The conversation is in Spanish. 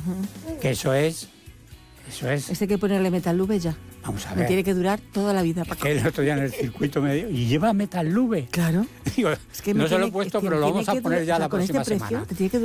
Que eso es... Este hay que ponerle Metalube ya. Vamos a Me ver. tiene que durar toda la vida. Que el otro día en el circuito me dijo, ¿y lleva Metalube? Claro. Digo, Es que no se lo he puesto, pero lo vamos a poner ya la próxima semana. Te tiene que durar